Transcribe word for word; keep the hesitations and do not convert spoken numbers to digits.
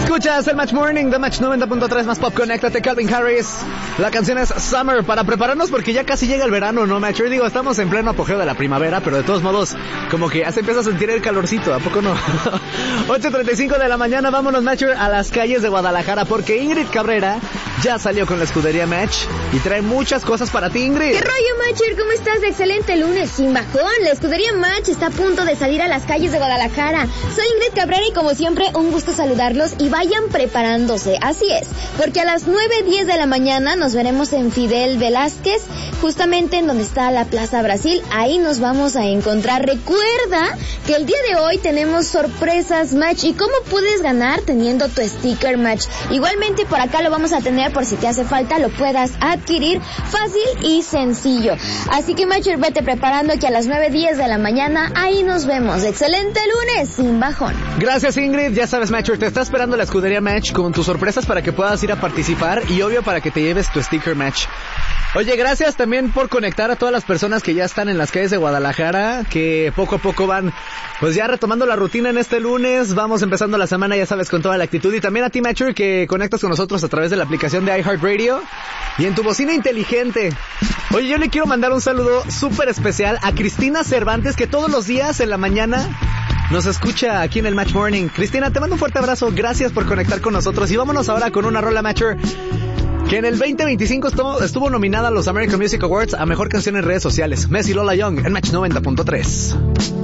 Escuchas el Match Morning de Match noventa punto tres más Pop. Conéctate, Calvin Harris. La canción es Summer, para prepararnos porque ya casi llega el verano, ¿no, Match? Yo digo, estamos en pleno apogeo de la primavera, pero de todos modos, como que ya se empieza a sentir el calorcito, ¿a poco no? ocho treinta y cinco de la mañana, vámonos, Match, a las calles de Guadalajara, porque Ingrid Cabrera ya salió con la escudería Match y trae muchas cosas para ti, Ingrid. ¿Qué rollo, Matcher? ¿Cómo estás? Excelente lunes, sin bajón. La escudería Match está a punto de salir a las calles de Guadalajara. Soy Ingrid Cabrera y como siempre, un gusto saludarlos y vayan preparándose. Así es, porque a las nueve diez de la mañana nos veremos en Fidel Velázquez, justamente en donde está la Plaza Brasil. Ahí nos vamos a encontrar. Recuerda que el día de hoy tenemos sorpresas Match. ¿Y cómo puedes ganar? Teniendo tu sticker Match. Igualmente por acá lo vamos a tener por si te hace falta, lo puedas adquirir fácil y sencillo. Así que Matcher, vete preparando que a las nueve diez de la mañana ahí nos vemos. Excelente lunes, sin bajón. Gracias, Ingrid. Ya sabes, Matcher, te está esperando la escudería Match con tus sorpresas para que puedas ir a participar y obvio para que te lleves tu sticker Match. Oye, gracias también por conectar a todas las personas que ya están en las calles de Guadalajara, que poco a poco van pues ya retomando la rutina en este lunes. Vamos empezando la semana, ya sabes, con toda la actitud. Y también a ti, Matcher, que conectas con nosotros a través de la aplicación de iHeartRadio y en tu bocina inteligente. Oye, yo le quiero mandar un saludo súper especial a Cristina Cervantes, que todos los días en la mañana nos escucha aquí en el Match Morning. Cristina, te mando un fuerte abrazo, gracias por conectar con nosotros. Y vámonos ahora con una rola, Matcher, que en el veinte veinticinco estuvo, estuvo nominada a los American Music Awards a Mejor Canción en Redes Sociales. Messi Lola Young en Match noventa punto tres.